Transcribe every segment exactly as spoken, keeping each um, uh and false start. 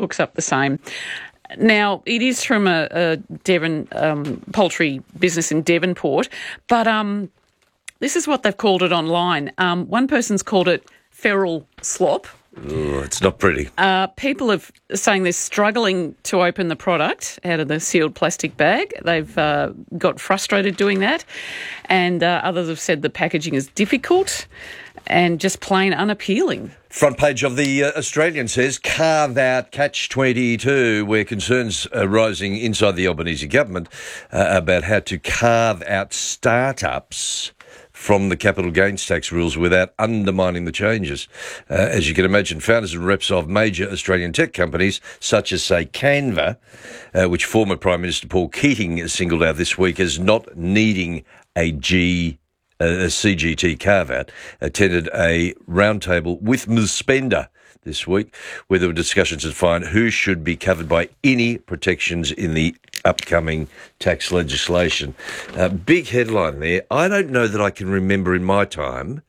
cooks up the same. Now, it is from a, a Devon um, poultry business in Devonport, but um, this is what they've called it online. Um, one person's called it feral slop. Oh, it's not pretty. Uh, people are saying they're struggling to open the product out of the sealed plastic bag. They've uh, got frustrated doing that. And uh, others have said the packaging is difficult and just plain unappealing. Front page of the uh, Australian says, carve out catch twenty-two, where concerns are rising inside the Albanese government uh, about how to carve out startups from the capital gains tax rules without undermining the changes. Uh, as you can imagine, founders and reps of major Australian tech companies, such as, say, Canva, uh, which former Prime Minister Paul Keating has singled out this week as not needing a G a C G T carve-out, attended a roundtable with Miz Spender this week, where there were discussions to find who should be covered by any protections in the upcoming tax legislation. Uh, big headline there. I don't know that I can remember in my time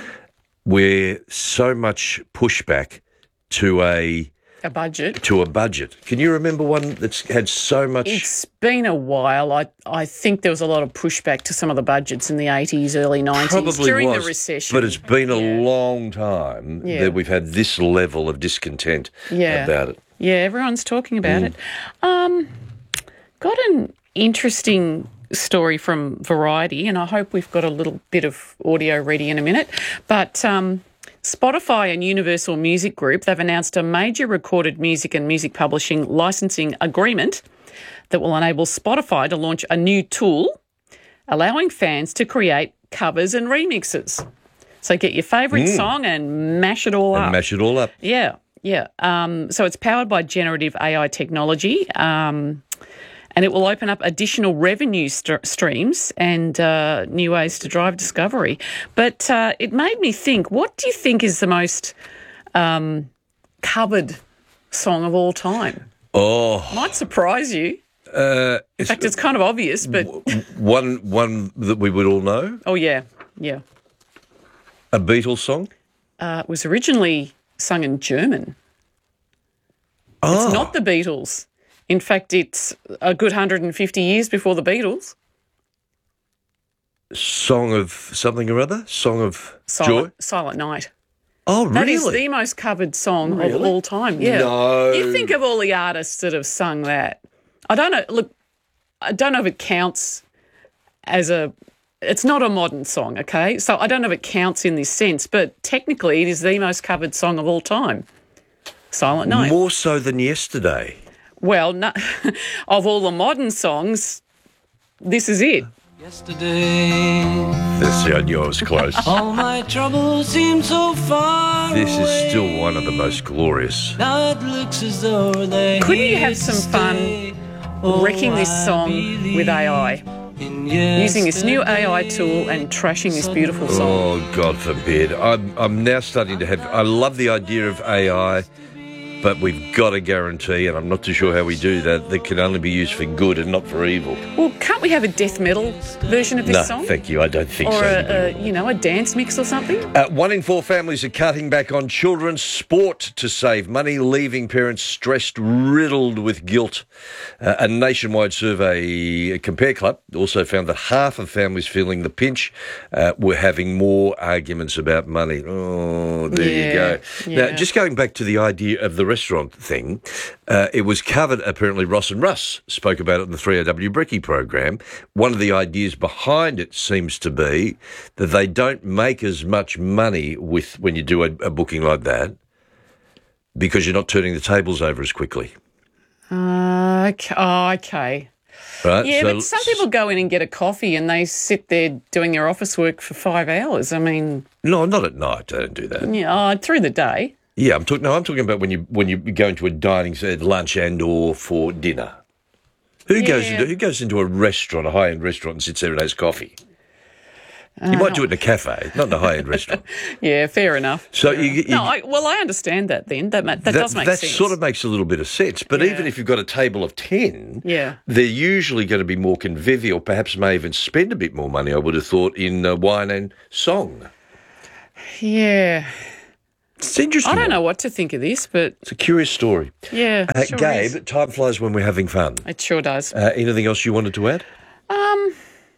where so much pushback to a A budget. to a budget. Can you remember one that's had so much? It's been a while. I I think there was a lot of pushback to some of the budgets in the eighties, early nineties, Probably during was, the recession. but it's been a Yeah. long time Yeah. that we've had this level of discontent Yeah. about it. Yeah, everyone's talking about Mm. it. Um, got an interesting story from Variety, and I hope we've got a little bit of audio ready in a minute. But um, Spotify and Universal Music Group, they've announced a major recorded music and music publishing licensing agreement that will enable Spotify to launch a new tool allowing fans to create covers and remixes. So get your favourite Mm. song and mash it all And up. mash it all up. Yeah, yeah. Um, so it's powered by generative A I technology, um, and it will open up additional revenue st- streams and uh, new ways to drive discovery. But uh, it made me think, what do you think is the most um, covered song of all time? Oh, Might surprise you. uh, In fact, it's kind of obvious, but one one that we would all know, oh yeah, yeah. a Beatles song. Uh, it was originally sung in German. Oh, It's not the Beatles. In fact, it's a good one hundred fifty years before the Beatles. Song of something or other. Song of Silent, joy. Silent Night. Oh, That really? is the most covered song of Really? all time. Yeah. No. You think of all the artists that have sung that. I don't know. Look, I don't know if it counts as a. It's not a modern song, okay? So I don't know if it counts in this sense, but technically it is the most covered song of all time. Silent Night. More so than yesterday. Well, no, of all the modern songs, this is it. Yesterday, That's, I knew I was close. all my troubles seem so far This is away. still one of the most glorious. Now it looks as though they Couldn't you have some fun wrecking this song with A I? Using this new A I tool and trashing this beautiful song. Oh, God forbid. I'm, I'm now starting to have... I love the idea of A I, but we've got to guarantee, and I'm not too sure how we do that, that can only be used for good and not for evil. Well, can't we have a death metal version of this No, song? thank you. I don't think Or so. a, a, you know, a dance mix or something? Uh, one in four families are cutting back on children's sport to save money, leaving parents stressed, riddled with guilt. Uh, a nationwide survey, Compare Club, also found that half of families feeling the pinch uh, were having more arguments about money. Oh, there Yeah, you go. yeah. Now, just going back to the idea of the restaurant thing, uh, it was covered, apparently Ross and Russ spoke about it in the three O W Brekkie program. One of the ideas behind it seems to be that they don't make as much money with when you do a, a booking like that because you're not turning the tables over as quickly. Uh, okay. Oh, okay. Right? Yeah, So- but some people go in and get a coffee and they sit there doing their office work for five hours. I mean, No, not at night. They don't do that. yeah, oh, through the day. Yeah, I'm talking. No, I'm talking about when you when you go into a dining at lunch and or for dinner. Who goes Yeah. into who goes into a restaurant, a high end restaurant, and sits there and has coffee? You might do it in a cafe, not in a high end restaurant. Yeah, fair enough. So Fair you- enough. you- no, I, well, I understand that. Then that ma- that, does make that sense. sort of makes a little bit of sense. But Yeah. even if you've got a table of ten, Yeah. they're usually going to be more convivial, perhaps may even spend a bit more money, I would have thought, in uh, wine and song. Yeah. It's interesting. I don't one. know what to think of this, but It's a curious story. yeah, Uh, sure Gabe, is. time flies when we're having fun. It sure does. Uh, anything else you wanted to add? Um,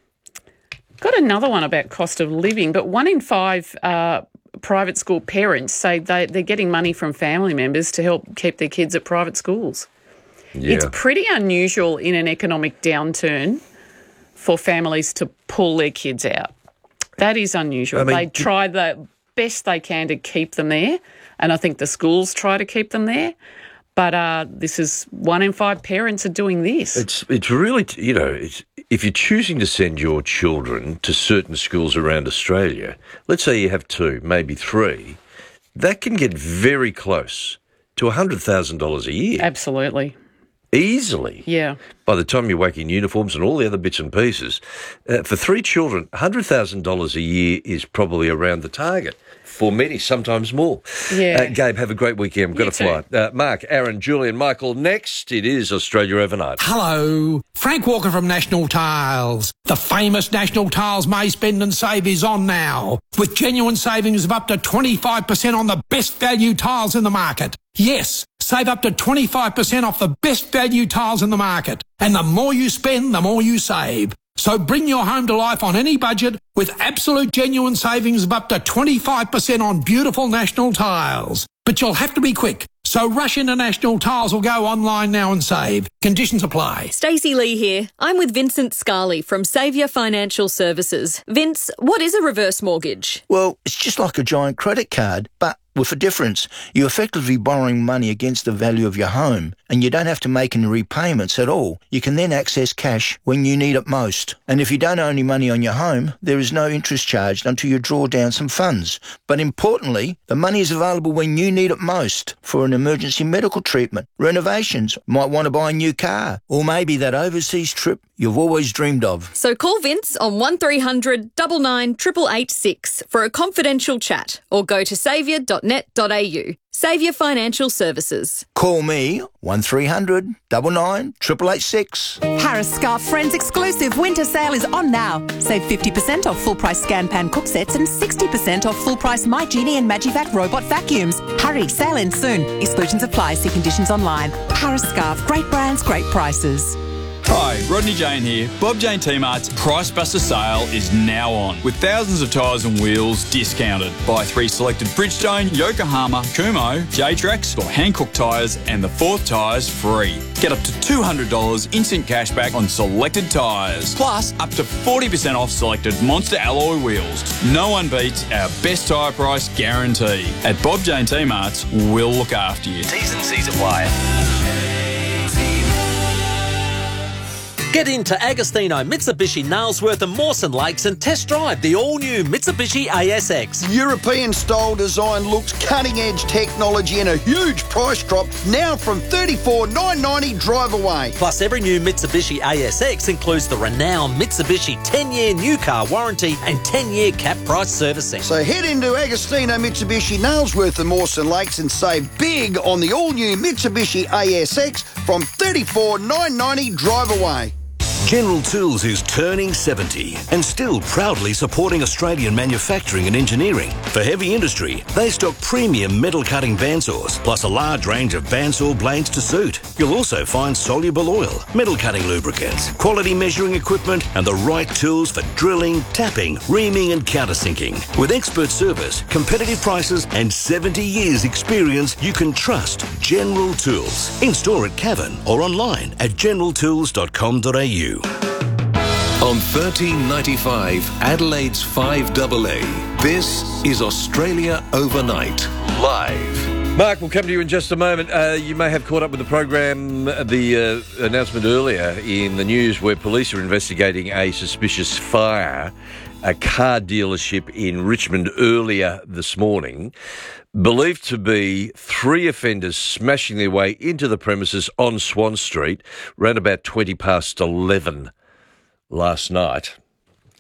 got another one about cost of living, but one in five uh, private school parents say they, they're getting money from family members to help keep their kids at private schools. Yeah. It's pretty unusual in an economic downturn for families to pull their kids out. That is unusual. I mean, they do- try the best they can to keep them there, and I think the schools try to keep them there. But uh, this is one in five parents are doing this. It's it's really, you know, it's, if you're choosing to send your children to certain schools around Australia, let's say you have two, maybe three, that can get very close to one hundred thousand dollars a year. Absolutely. Easily. Yeah. By the time you're whacking uniforms and all the other bits and pieces. Uh, for three children, one hundred thousand dollars a year is probably around the target. For many, sometimes more. Yeah. Uh, Gabe, have a great weekend. We've got You to fly. Uh, Mark, Aaron, Julian, Michael, next it is Australia Overnight. Hello, Frank Walker from National Tiles. The famous National Tiles May Spend and Save is on now, with genuine savings of up to twenty-five percent on the best value tiles in the market. Yes, save up to twenty-five percent off the best value tiles in the market. And the more you spend, the more you save. So bring your home to life on any budget with absolute genuine savings of up to twenty-five percent on beautiful National Tiles. But you'll have to be quick. So rush into National Tiles or go online now and save. Conditions apply. Stacey Lee here. I'm with Vincent Scarley from Saviour Financial Services. Vince, what is a reverse mortgage? Well, it's just like a giant credit card, but with a difference. You're effectively borrowing money against the value of your home, and you don't have to make any repayments at all. You can then access cash when you need it most. And if you don't owe any money on your home, there is no interest charged until you draw down some funds. But importantly, the money is available when you need it most for an emergency medical treatment, renovations, might want to buy a new car, or maybe that overseas trip you've always dreamed of. So call Vince on one three hundred nine nine eight eight eight six for a confidential chat, or go to saviour dot net dot a u. Saviour Financial Services. Call me one three hundred nine nine eight eight eight six. Harris Scarf Friends exclusive winter sale is on now. Save fifty percent off full price Scan Pan cook sets and sixty percent off full price My Genie and Magivac robot vacuums. Hurry, sale ends soon. Exclusions apply. See conditions online. Harris Scarf, great brands, great prices. Hi, Rodney Jane here. Bob Jane T-Mart's Price Buster sale is now on, with thousands of tyres and wheels discounted. Buy three selected Bridgestone, Yokohama, Kumho, J-Trax or Hankook tyres and the fourth tyre's free. Get up to two hundred dollars instant cashback on selected tyres, plus up to forty percent off selected Monster alloy wheels. No one beats our best tyre price guarantee. At Bob Jane T-Mart's, we'll look after you. T's and C's apply. Get into Agostino, Mitsubishi, Nailsworth and Mawson Lakes and test drive the all-new Mitsubishi A S X. European-style design looks, cutting-edge technology and a huge price drop now from thirty-four thousand nine hundred ninety dollars drive away. Plus, every new Mitsubishi A S X includes the renowned Mitsubishi ten-year new car warranty and ten-year cap price servicing. So head into Agostino, Mitsubishi, Nailsworth and Mawson Lakes and save big on the all-new Mitsubishi A S X from thirty-four thousand nine hundred ninety dollars drive away. General Tools is turning seventy and still proudly supporting Australian manufacturing and engineering. For heavy industry, they stock premium metal cutting bandsaws, plus a large range of bandsaw blades to suit. You'll also find soluble oil, metal cutting lubricants, quality measuring equipment, and the right tools for drilling, tapping, reaming, and countersinking. With expert service, competitive prices, and seventy years experience, you can trust General Tools. In store at Cavan or online at general tools dot com dot a u. On thirteen ninety-five, Adelaide's five A A, this is Australia Overnight, live. Mark, we'll come to you in just a moment. Uh, you may have caught up with the program, the uh, announcement earlier in the news where police are investigating a suspicious fire, a car dealership in Richmond earlier this morning. Believed to be three offenders smashing their way into the premises on Swan Street, round about twenty past eleven last night.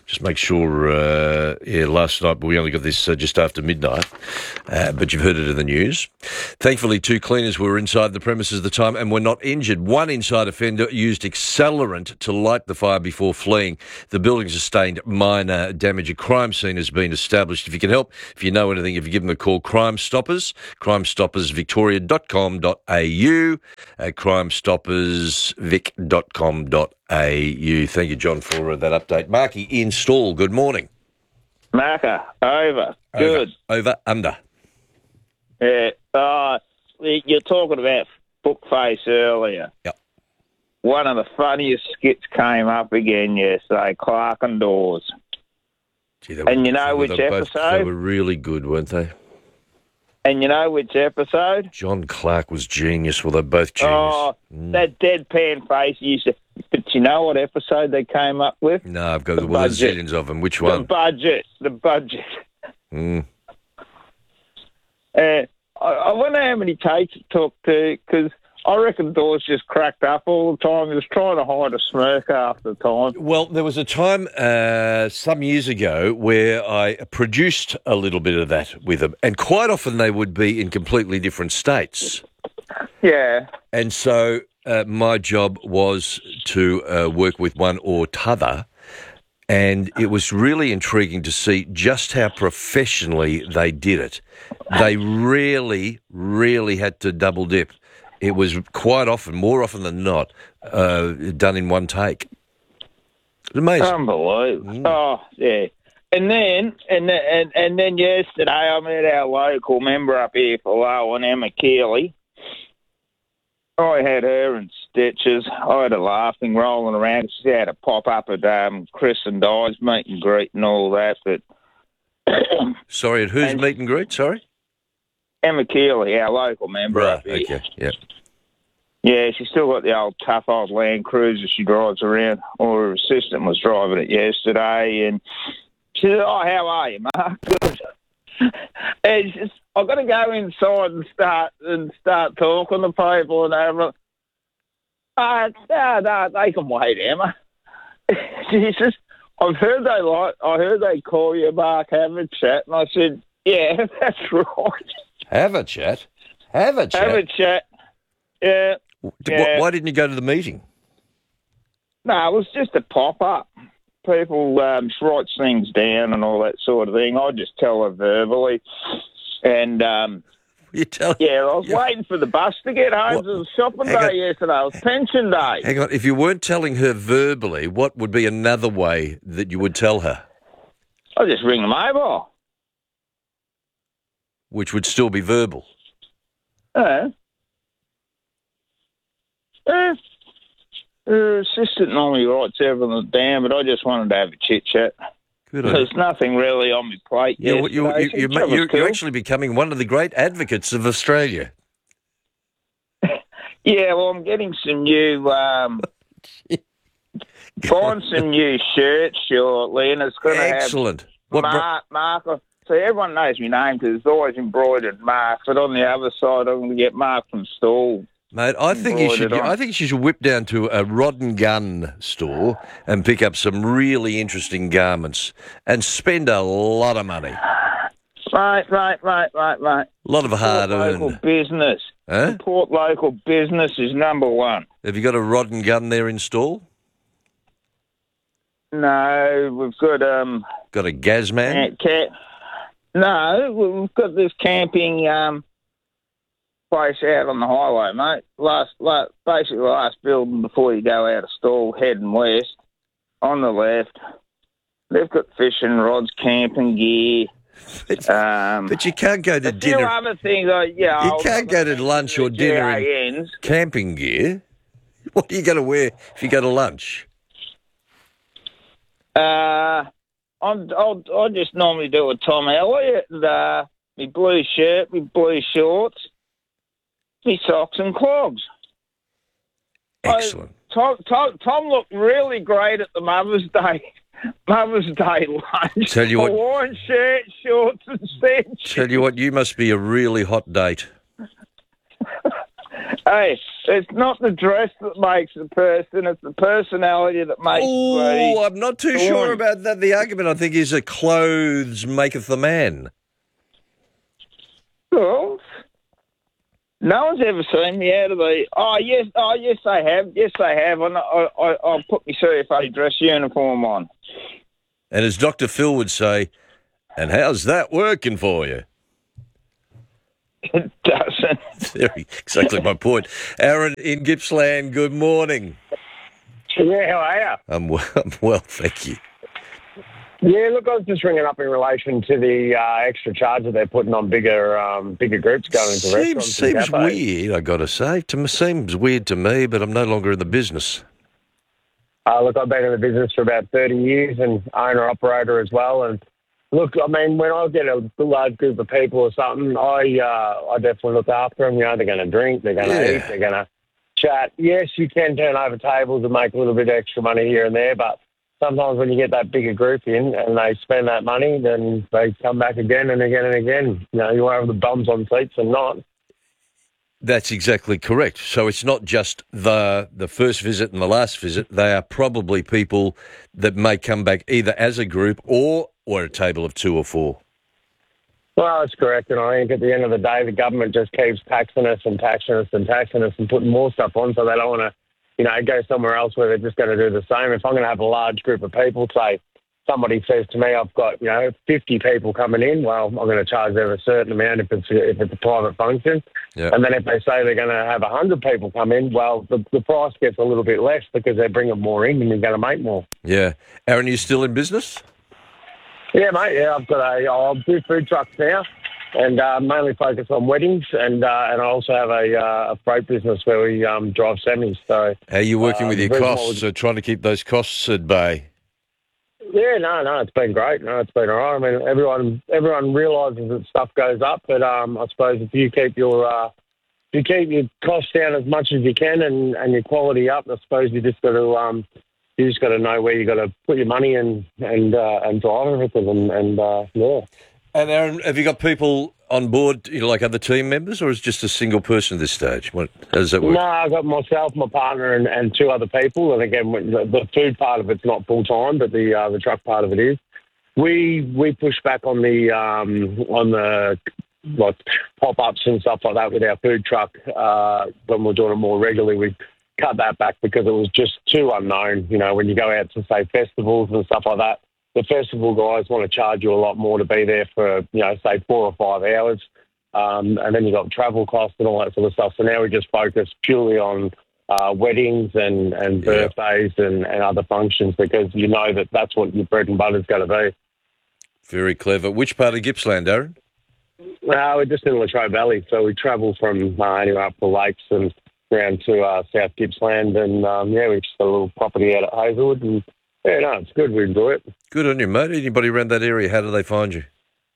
Just make sure, uh, yeah, last night, but we only got this uh, just after midnight, uh, but you've heard it in the news. Thankfully, two cleaners were inside the premises at the time and were not injured. One inside offender used accelerant to light the fire before fleeing. The building sustained minor damage. A crime scene has been established. If you can help, if you know anything, if you give them a call, Crime Stoppers, crime stoppers victoria dot com dot a u, uh, crime stoppers vic dot com dot a u. Thank you, John, for uh, that update. Marky in Stall, good morning. Marker, over. Good. Over, over under. Yeah. Uh, you're talking about Bookface earlier. Yep. One of the funniest skits came up again yesterday, Clark and Dawes. Gee, they and were, you know which they both, episode? They were really good, weren't they? And you know which episode? John Clark was genius. Well, they're both genius. Oh, mm. that deadpan face you used to... But you know what episode they came up with? No, I've got... The well, there's budget. zillions of them. Which The one? budget. The budget. Mm. Uh, I, I wonder how many takes it took to... Because I reckon Dawes just cracked up all the time. He was trying to hide a smirk half the time. Well, there was a time uh, some years ago where I produced a little bit of that with them, and quite often they would be in completely different states. Yeah. And so uh, my job was to uh, work with one or t'other, and it was really intriguing to see just how professionally they did it. They really, really had to double dip. It was quite often, more often than not, uh, done in one take. It's amazing. Unbelievable. Mm. Oh, yeah. And then, and, and and then yesterday, I met our local member up here for Low, Emma Keeley. I had her in stitches. I had her laughing, rolling around. She had a pop up at um, Chris and Di's meet and greet and all that. But sorry, at whose and meet and greet? Sorry, Emma Keeley, our local member right, up here. Okay, yeah. Yeah, she's still got the old tough old Land Cruiser she drives around, or her assistant was driving it yesterday, and she said, "Oh, how are you, Mark?" Good. And she says, "I've got to go inside and start and start talking to people and everything." Uh, no, no, they can wait, Emma. She says, "I've heard they like, I heard they call you Mark, have a chat," and I said, "Yeah, that's right. Have a chat. Have a chat. Have a chat. Yeah." Yeah. Why didn't you go to the meeting? No, it was just a pop-up. People um, write things down and all that sort of thing. I just tell her verbally. And, um, you tell yeah, I was waiting for the bus to get home. What? It was shopping Hang day on. yesterday. It was pension day. Hang on. If you weren't telling her verbally, what would be another way that you would tell her? I'll just ring the mobile. Which would still be verbal? Yeah. Uh, her assistant normally writes everything down, but I just wanted to have a chit-chat. Good There's nothing really on my plate you, yesterday. you, you, you, so you're, cool. you're actually becoming one of the great advocates of Australia. Yeah, well, I'm getting some new... Um, find some new shirts shortly, and it's going to have... Excellent. Mark, Mark, so everyone knows my name because it's always embroidered Mark, but on the other side, I'm going to get Mark from Stall. Mate, I think you should. I think you should whip down to a rod and gun store and pick up some really interesting garments and spend a lot of money. Right, right, right, right, right. A lot of hard earned. Local business. Huh? Support local business is number one. Have you got a rod and gun there in Stall? No, we've got um. Got a Gazman? Ca- no, we've got this camping um. place out on the highway, mate. Last, last, basically last building before you go out of Stall, heading west, on the left. They've got fishing rods, camping gear. But, um, but you can't go to a dinner. few other things, uh, yeah. You can't go to lunch or dinner in camping gear. What are you going to wear if you go to lunch? Uh, I'm, I'll, I just normally do a Tom Elliott, and, uh, my blue shirt, my blue shorts. Me socks and clogs. Excellent. I, Tom, Tom, Tom looked really great at the Mother's Day Mother's Day lunch. Tell you what, Hawaiian shirt, shorts, and cinch. Tell you what, you must be a really hot date. Hey, it's not the dress that makes the person, it's the personality that makes Oh, the I'm not too sure about that. The argument, I think, is that clothes maketh the man. Well, no one's ever seen me out of the... Oh, yes, oh, yes, they have. Yes, they have. I, I, I, I'll put my C F A dress uniform on. And as Doctor Phil would say, and how's that working for you? It doesn't. Very, exactly my point. Aaron in Gippsland, good morning. Yeah, how are you? I'm well, I'm well, thank you. Yeah, look, I was just ringing up in relation to the uh, extra charge that they're putting on bigger um, bigger groups going into Seems, restaurants. and seems cafes. weird, I got to say. To me, seems weird to me, but I'm no longer in the business. Uh, look, I've been in the business for about thirty years and owner-operator as well. And look, I mean, when I get a large group of people or something, I uh, I definitely look after them. You know, they're going to drink, they're going to Yeah. eat, they're going to chat. Yes, you can turn over tables and make a little bit of extra money here and there, but sometimes when you get that bigger group in and they spend that money, then they come back again and again and again. You know, you want to have the bums on seats and not. That's exactly correct. So it's not just the the first visit and the last visit. They are probably people that may come back either as a group or or a table of two or four. Well, that's correct. And I think at the end of the day, the government just keeps taxing us and taxing us and taxing us and putting more stuff on, so they don't want to, you know, go somewhere else where they're just going to do the same. If I'm going to have a large group of people, say somebody says to me, I've got, you know, fifty people coming in, well, I'm going to charge them a certain amount if it's if it's a private function. Yeah. And then if they say they're going to have one hundred people come in, well, the, the price gets a little bit less because they're bringing more in and you're going to make more. Yeah. Aaron, are you still in business? Yeah, mate. Yeah, I've got a. I'll do food trucks now, and uh, mainly focus on weddings, and uh, and I also have a, uh, a freight business where we um, drive semis. So, How are you working um, with your very costs? well- So trying to keep those costs at bay. Yeah, no, no, it's been great. No, it's been all right. I mean, everyone everyone realises that stuff goes up, but um, I suppose if you keep your uh, if you keep your costs down as much as you can and, and your quality up, I suppose you just got to um, you just got to know where you got to put your money in and uh, and drive everything and, and uh, yeah. And Aaron, have you got people on board, you know, like other team members, or is it just a single person at this stage? What, how does that work? No, I've got myself, my partner, and, and two other people. And again, the, the food part of it's not full time, but the uh, the truck part of it is. We we push back on the um, on the like pop ups and stuff like that with our food truck uh, when we're doing it more regularly. We cut that back because it was just too unknown. You know, when you go out to say festivals and stuff like that, the festival guys want to charge you a lot more to be there for, you know, say four or five hours. Um, and then you've got travel costs and all that sort of stuff. So now we just focus purely on uh, weddings and, and Yeah. birthdays and, and other functions because you know that that's what your bread and butter is going to be. Very clever. Which part of Gippsland, Aaron? Uh, we're just in Latrobe Valley, so we travel from uh, anywhere up the lakes and around to uh, South Gippsland. And, um, yeah, we just got a little property out at Hazelwood. And, yeah, no, it's good. We enjoy it. Good on you, mate. Anybody around that area, how do they find you?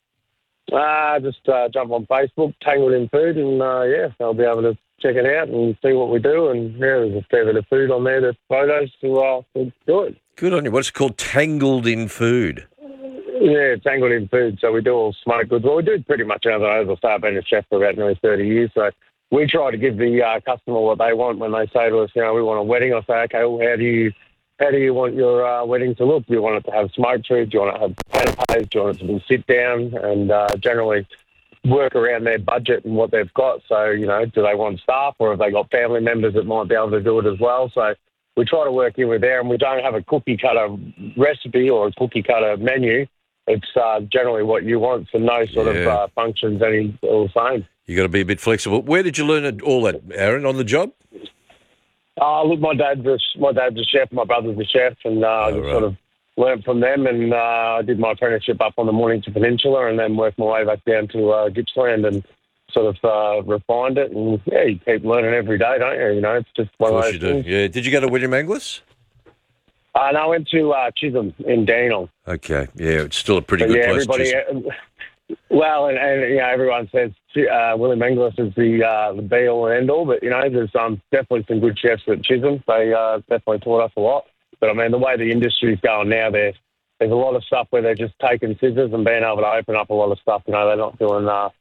Uh, just uh, jump on Facebook, Tangled in Food, and uh, yeah, they'll be able to check it out and see what we do. And yeah, there's a fair bit of food on there, the photos to, uh, to do it. Good on you. What's it called? Tangled in Food. Yeah, Tangled in Food. So we do all smoked goods. Well, we do pretty much as I say, I've been a chef for about nearly thirty years. So we try to give the uh, customer what they want when they say to us, you know, we want a wedding. I say, okay, well, how do you how do you want your uh, wedding to look? Do you want it to have smoked food? Do you want it to have canapes? Do you want it to be sit down? And uh, generally work around their budget and what they've got. So, you know, do they want staff or have they got family members that might be able to do it as well? So we try to work in with there, and we don't have a cookie cutter recipe or a cookie cutter menu. It's uh, generally what you want, so no sort of Yeah. uh, functions any all the same. You got to be a bit flexible. Where did you learn it- all that, Aaron? On the job? Uh, look, my dad's a, my dad's a chef, my brother's a chef, and uh, I just right. sort of learnt from them, and uh, I did my apprenticeship up on the Mornington Peninsula, and then worked my way back down to uh, Gippsland and sort of uh, refined it. And yeah, you keep learning every day, don't you? You know, it's just one Of of course those you do. things. Yeah. Did you go to William Angliss? Uh, and I went to uh, Chisholm in Dandenong. Okay. Yeah, it's still a pretty But good yeah, place. everybody. Chisholm. uh, Well, and, and you know, everyone says uh, William Angliss is the uh, the be all and end all, but you know, there's um, definitely some good chefs at Chisholm. They uh, definitely taught us a lot. But I mean, the way the industry's going now, there there's a lot of stuff where they're just taking scissors and being able to open up a lot of stuff. You know, they're not doing uh,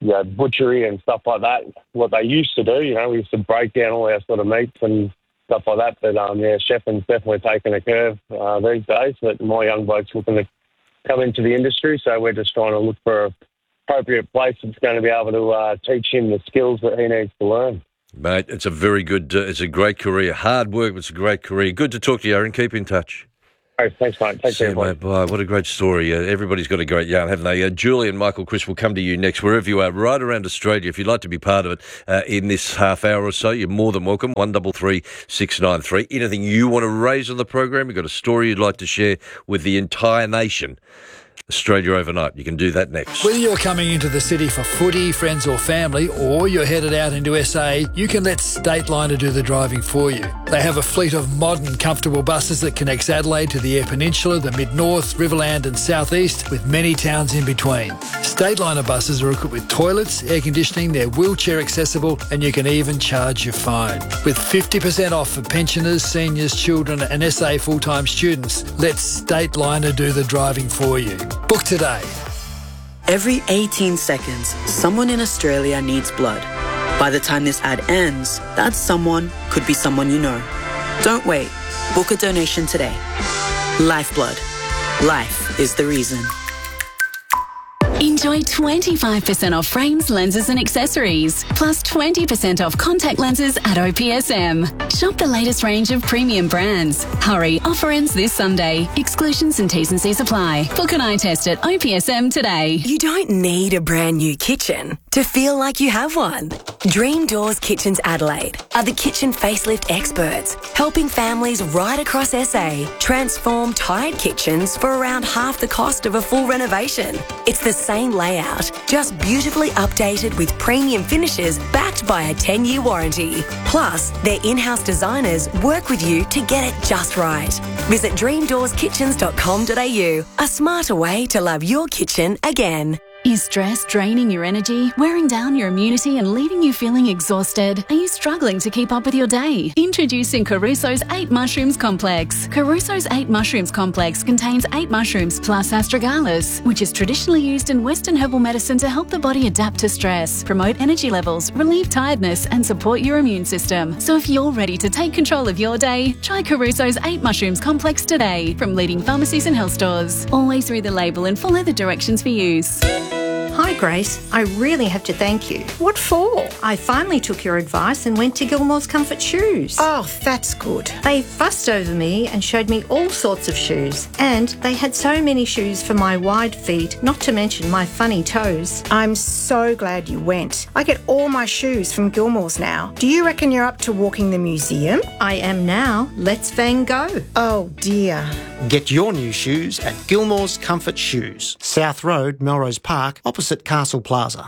you know, butchery and stuff like that, what they used to do. You know, we used to break down all our sort of meats and stuff like that. But, um, yeah, chefing's definitely taken a curve uh, these days. But my young bloke's looking to come into the industry, so we're just trying to look for an appropriate place that's going to be able to uh, teach him the skills that he needs to learn. Mate, it's a very good, uh, it's a great career. Hard work, but it's a great career. Good to talk to you, Aaron. Keep in touch. Hey, thanks, mate. Take See care, you, mate. Bye. What a great story. Uh, everybody's got a great yarn, haven't they? Uh, Julie and Michael Chris will come to you next, wherever you are, right around Australia. If you'd like to be part of it uh, in this half hour or so, you're more than welcome. one three three, six nine three. Anything you want to raise on the program, you've got a story you'd like to share with the entire nation. Australia Overnight. You can do that next. Whether you're coming into the city for footy, friends or family, or you're headed out into S A, you can let Stateliner do the driving for you. They have a fleet of modern, comfortable buses that connects Adelaide to the Eyre Peninsula, the Mid-North, Riverland and South East, with many towns in between. Stateliner buses are equipped with toilets, air conditioning, they're wheelchair accessible, and you can even charge your phone. With fifty percent off for pensioners, seniors, children and S A full-time students, let Stateliner do the driving for you. Book today. Every eighteen seconds, someone in Australia needs blood. By the time this ad ends, that someone could be someone you know. Don't wait. Book a donation today. Lifeblood. Life is the reason. Enjoy twenty-five percent off frames, lenses and accessories, plus twenty percent off contact lenses at O P S M. Shop the latest range of premium brands. Hurry, offer ends this Sunday. Exclusions and T's and C's apply. Book an eye test at O P S M today. You don't need a brand new kitchen to feel like you have one. Dream Doors Kitchens Adelaide are the kitchen facelift experts, helping families right across S A transform tired kitchens for around half the cost of a full renovation. It's the same layout, just beautifully updated with premium finishes backed by a ten-year warranty. Plus, their in-house designers work with you to get it just right. Visit dream doors kitchens dot com dot a u, a smarter way to love your kitchen again. Is stress draining your energy, wearing down your immunity and leaving you feeling exhausted? Are you struggling to keep up with your day? Introducing Caruso's eight Mushrooms Complex. Caruso's eight Mushrooms Complex contains eight mushrooms plus astragalus, which is traditionally used in Western herbal medicine to help the body adapt to stress, promote energy levels, relieve tiredness and support your immune system. So if you're ready to take control of your day, try Caruso's eight Mushrooms Complex today from leading pharmacies and health stores. Always read the label and follow the directions for use. Hi Grace, I really have to thank you. What for? I finally took your advice and went to Gilmore's Comfort Shoes. Oh, that's good. They fussed over me and showed me all sorts of shoes. And they had so many shoes for my wide feet, not to mention my funny toes. I'm so glad you went. I get all my shoes from Gilmore's now. Do you reckon you're up to walking the museum? I am now. Let's Van Gogh. Oh dear. Get your new shoes at Gilmore's Comfort Shoes, South Road, Melrose Park, opposite Castle Plaza.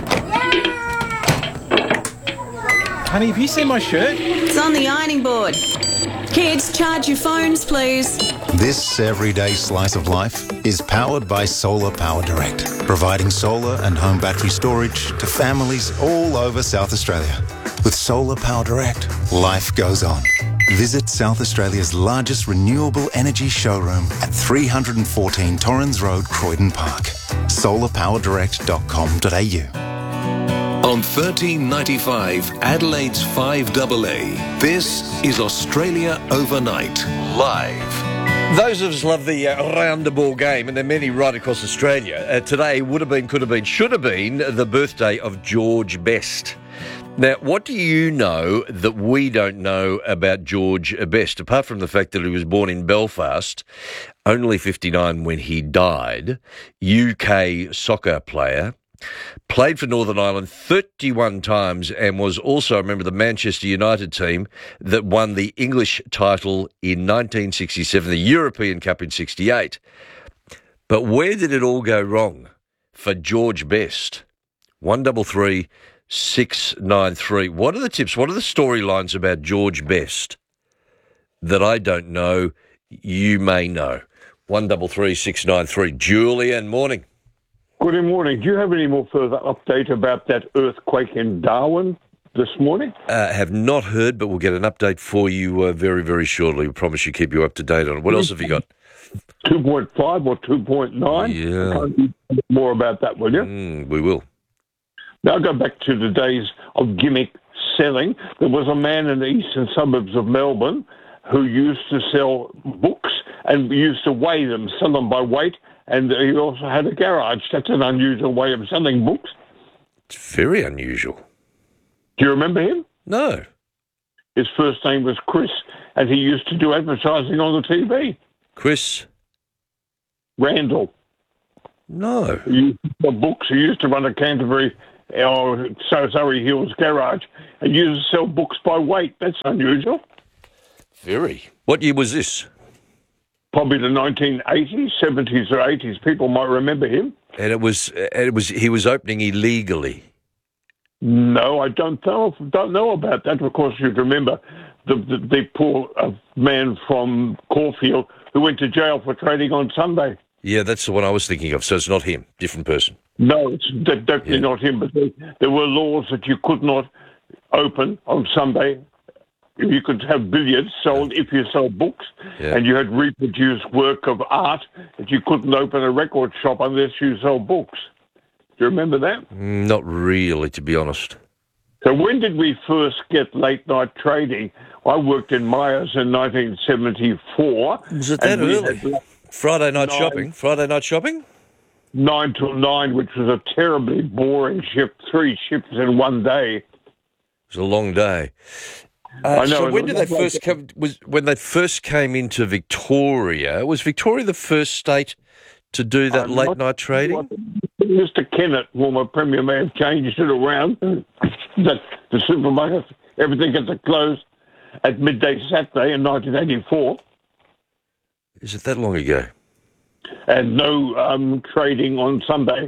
Honey, have you seen my shirt? It's on the ironing board. Kids, charge your phones, please. This everyday slice of life is powered by Solar Power Direct, providing solar and home battery storage to families all over South Australia. With Solar Power Direct, life goes on. Visit South Australia's largest renewable energy showroom at three fourteen Torrens Road, Croydon Park. solar power direct dot com dot a u. On thirteen ninety-five, Adelaide's five A A, this is Australia Overnight, live. Those of us love the uh, round the ball game, and there are many right across Australia. Uh, today would have been, could have been, should have been the birthday of George Best. Now, what do you know that we don't know about George Best, apart from the fact that he was born in Belfast, only fifty-nine when he died, U K soccer player, played for Northern Ireland thirty-one times and was also a member of the Manchester United team that won the English title in nineteen sixty-seven, the European Cup in sixty-eight. But where did it all go wrong for George Best? one three three six nine three. What are the tips? What are the storylines about George Best that I don't know you may know? one three three six nine three. Julian, morning. Good morning. Do you have any more further update about that earthquake in Darwin this morning? Uh, have not heard, but we'll get an update for you uh, very, very shortly. We promise you keep you up to date on it. What else have you got? two point five or two point nine? Yeah. More about that, will you? Mm, we will. Now I go back to the days of gimmick selling. There was a man in the eastern suburbs of Melbourne who used to sell books and used to weigh them, sell them by weight, and he also had a garage. That's an unusual way of selling books. It's very unusual. Do you remember him? No. His first name was Chris, and he used to do advertising on the T V. Chris? Randall. No. He used to sell books. He used to run a Canterbury or so Surrey Hills garage and used to sell books by weight. That's unusual. Very. What year was this? Probably the nineteen eighties, seventies or eighties. People might remember him. And it was, and it was. He was opening illegally. No, I don't know. Don't know about that. Of course, you'd remember the the, the poor uh, man from Caulfield who went to jail for trading on Sunday. Yeah, that's the one I was thinking of. So it's not him. Different person. No, it's definitely yeah. not him. But there, there were laws that you could not open on Sunday. You could have billiards sold if you sold books, yeah. and you had reproduced work of art that you couldn't open a record shop unless you sold books. Do you remember that? Not really, to be honest. So when did we first get late-night trading? I worked in Myers in nineteen seventy-four. Was it that early? Friday night nine, shopping? Friday night shopping? Nine till nine, which was a terribly boring shift, three shifts in one day. It was a long day. Uh, I know. So when did they first come? Was when they first came into Victoria? Was Victoria the first state to do that I'm late not, night trading? Mister Kennett, former Premier, may have changed it around. That the supermarkets, everything gets closed at midday Saturday in nineteen eighty-four. Is it that long ago? And no um, trading on Sunday.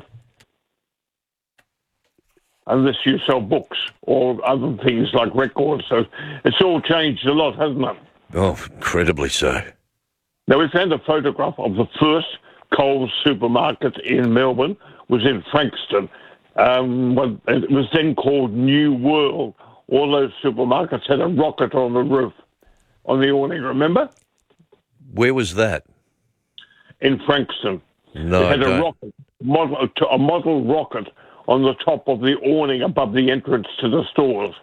Unless you sell books or other things like records. So it's all changed a lot, hasn't it? Oh, incredibly so. Now, we found a photograph of the first Coles supermarket in Melbourne. It was in Frankston. Um, it was then called New World. All those supermarkets had a rocket on the roof, on the awning, remember? Where was that? In Frankston. No, It had I a don't. rocket, model, a model rocket on the top of the awning above the entrance to the stores.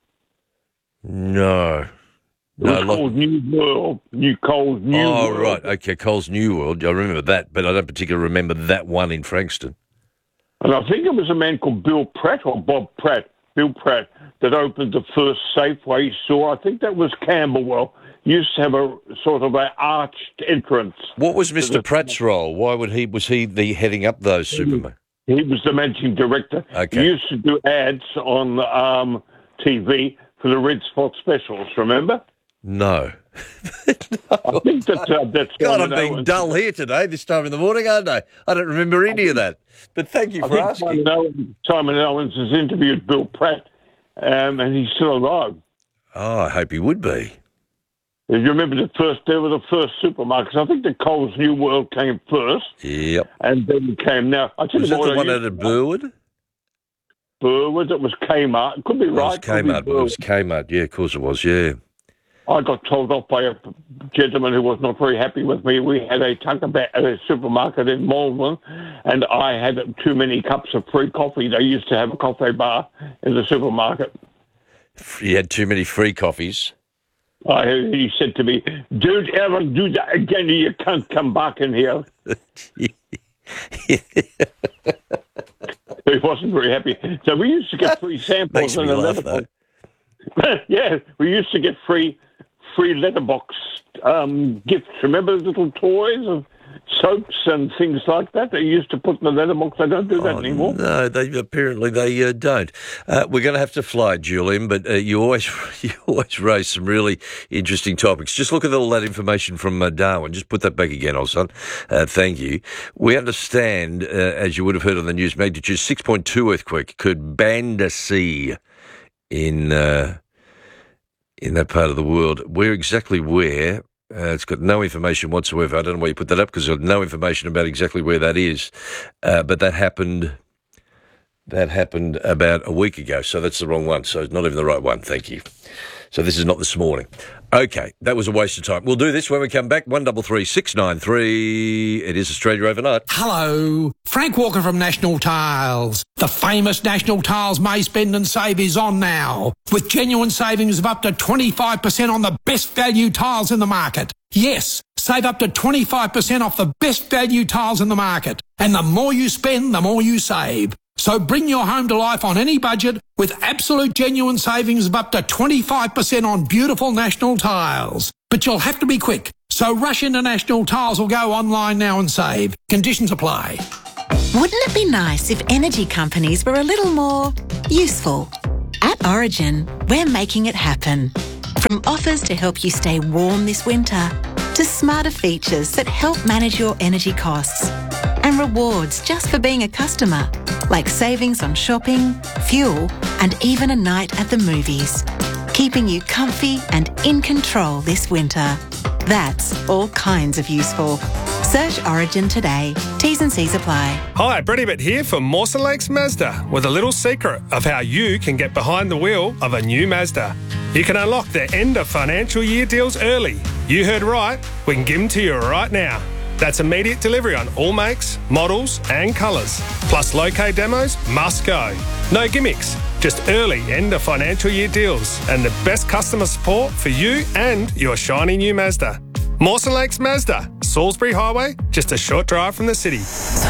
No. It no, was called New World, New Coles New oh, World. right. Okay, Coles New World. I remember that, but I don't particularly remember that one in Frankston. And I think it was a man called Bill Pratt or Bob Pratt, Bill Pratt, that opened the first Safeway store. I think that was Camberwell. Used to have a sort of an arched entrance. What was Mister Pratt's role? Why would he? Was he the heading up those supermarkets? He was the managing director. Okay. He used to do ads on um, T V for the Red Spot specials, remember? No. I think that, uh, that's... God, I'm being dull here today, this time in the morning, aren't I? I don't remember any of that. But thank you I for think asking. Simon Owens, Simon Owens has interviewed Bill Pratt, um, and he's still alive. Oh, I hope he would be. If you remember the first, they were the first supermarkets. I think the Coles New World came first. Yep. And then came now. I tell Was you that what, the one I out of Burwood? Burwood, it was Kmart. It could be It right. was Kmart, but it was Kmart. Yeah, of course it was, yeah. I got told off by a gentleman who was not very happy with me. We had a Tuckabat at a supermarket in Malvern, and I had too many cups of free coffee. They used to have a coffee bar in the supermarket. You had too many free coffees. Uh, he said to me, "Don't ever do that again, or you can't come back in here." He wasn't very happy. So we used to get free samples. Makes me in the laugh, letterbox. Yeah, we used to get free free letterbox um, gifts. Remember little toys of soaps and things like that they used to put in the letterbox? They don't do that Oh, anymore. No, they apparently they uh, don't. Uh, we're going to have to fly, Julian, but uh, you always you always raise some really interesting topics. Just look at all that information from uh, Darwin. Just put that back again, old son. Uh, thank you. We understand, uh, as you would have heard on the news, magnitude six point two earthquake occurred Bandasea in uh, in that part of the world. Where exactly where? Uh, it's got no information whatsoever. I don't know why you put that up because there's no information about exactly where that is. Uh, but that happened. That happened about a week ago, so that's the wrong one. So it's not even the right one. Thank you. So this is not this morning. Okay, that was a waste of time. We'll do this when we come back. One double three six nine three. It is Australia Overnight. Hello, Frank Walker from National Tiles. The famous National Tiles May Spend and Save is on now, with genuine savings of up to twenty-five percent on the best value tiles in the market. Yes, save up to twenty-five percent off the best value tiles in the market. And the more you spend, the more you save. So bring your home to life on any budget with absolute genuine savings of up to twenty-five percent on beautiful National Tiles. But you'll have to be quick. So rush into National Tiles or go online now and save. Conditions apply. Wouldn't it be nice if energy companies were a little more useful? At Origin, we're making it happen. From offers to help you stay warm this winter, to smarter features that help manage your energy costs, and rewards just for being a customer, like savings on shopping, fuel, and even a night at the movies, keeping you comfy and in control this winter. That's all kinds of useful. Search Origin today. T's and C's apply. Hi, Brett Ibbott here from Mawson Lakes Mazda with a little secret of how you can get behind the wheel of a new Mazda. You can unlock their end of financial year deals early. You heard right, we can give them to you right now. That's immediate delivery on all makes, models and colours. Plus low-K demos must go. No gimmicks, just early end of financial year deals and the best customer support for you and your shiny new Mazda. Mawson Lakes Mazda, Salisbury Highway, just a short drive from the city.